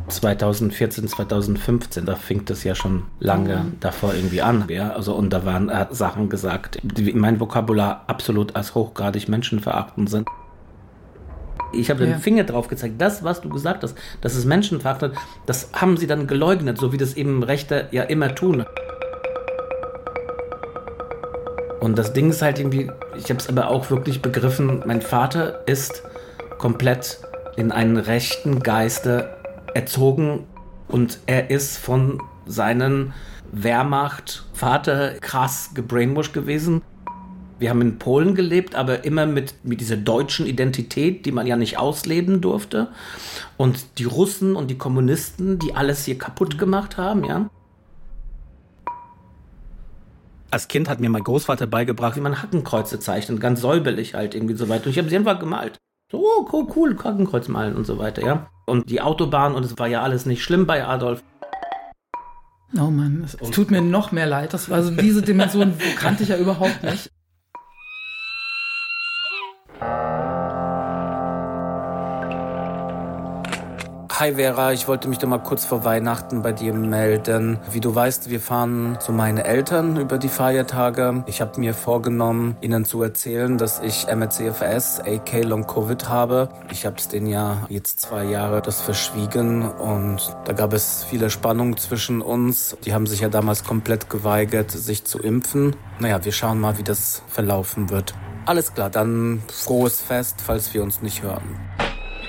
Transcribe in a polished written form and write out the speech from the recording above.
2014, 2015, da fing das ja schon lange davor irgendwie an. Ja? Also, und da waren Sachen gesagt, die in meinem Vokabular absolut als hochgradig menschenverachtend sind. Ich habe den Finger drauf gezeigt, das, was du gesagt hast, das ist menschenverachtend, das haben sie dann geleugnet, so wie das eben Rechte ja immer tun. Und das Ding ist halt irgendwie, ich habe es aber auch wirklich begriffen, mein Vater ist komplett in einen rechten Geiste erzogen und er ist von seinen Wehrmacht-Vater krass gebrainwashed gewesen. Wir haben in Polen gelebt, aber immer mit dieser deutschen Identität, die man ja nicht ausleben durfte. Und die Russen und die Kommunisten, die alles hier kaputt gemacht haben, ja. Als Kind hat mir mein Großvater beigebracht, wie man Hakenkreuze zeichnet, ganz säuberlich halt irgendwie so weiter. Und ich habe sie einfach gemalt. So, oh, cool, Hakenkreuz malen und so weiter, ja. Und die Autobahn, und es war ja alles nicht schlimm bei Adolf. Oh Mann, es tut mir noch mehr leid. Das war so diese Dimension, kannte ich ja überhaupt nicht. Hi Vera, ich wollte mich doch mal kurz vor Weihnachten bei dir melden. Wie du weißt, wir fahren zu meinen Eltern über die Feiertage. Ich habe mir vorgenommen, ihnen zu erzählen, dass ich ME/CFS, aka Long Covid habe. Ich habe es denen ja jetzt 2 Jahre das verschwiegen und da gab es viele Spannungen zwischen uns. Die haben sich ja damals komplett geweigert, sich zu impfen. Naja, wir schauen mal, wie das verlaufen wird. Alles klar, dann frohes Fest, falls wir uns nicht hören.